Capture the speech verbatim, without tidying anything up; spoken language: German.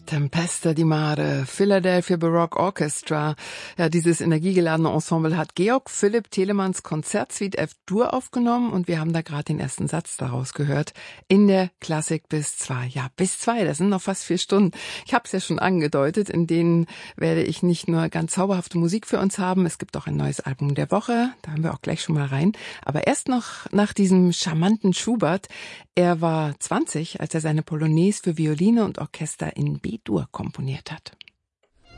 Tempesta di Mare, Philadelphia Baroque Orchestra. Ja, dieses energiegeladene Ensemble hat Georg Philipp Telemanns Konzertsuite F-Dur aufgenommen und wir haben da gerade den ersten Satz daraus gehört. In der Klassik bis zwei. Ja, bis zwei, das sind noch fast vier Stunden. Ich habe es ja schon angedeutet, in denen werde ich nicht nur ganz zauberhafte Musik für uns haben, es gibt auch ein neues Album der Woche, da haben wir auch gleich schon mal rein. Aber erst noch nach diesem charmanten Schubert. Er war zwanzig, als er seine Polonaise für Violine und Orchester in B-Dur komponiert hat.